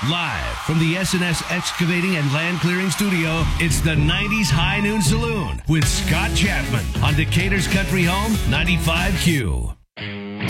Live from the S&S Excavating and Land Clearing Studio, it's the 90s High Noon Saloon with Scott Chapman on Decatur's Country Home 95Q.